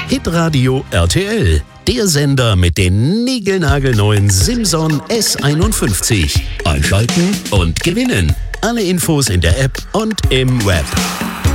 Hitradio RTL, der Sender mit den niegelnagelneuen Simson S51. Einschalten und gewinnen. Alle Infos in der App und im Web.